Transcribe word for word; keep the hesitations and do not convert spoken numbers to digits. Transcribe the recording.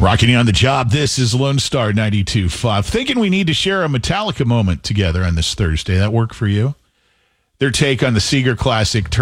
Rocking you on the job. This is Lone Star ninety-two point five. Thinking we need to share a Metallica moment together on this Thursday. That work for you? Their take on the Seeger Classic